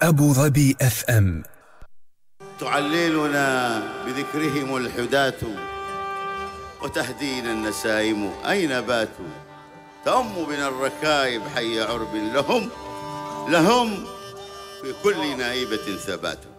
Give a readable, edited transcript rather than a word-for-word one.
أبو ظبي FM. تعللنا بذكرهم الحداة وتهدينا النسائم أين باتوا. تأم بنا الركائب حي عرب لهم في كل نائبة ثبات.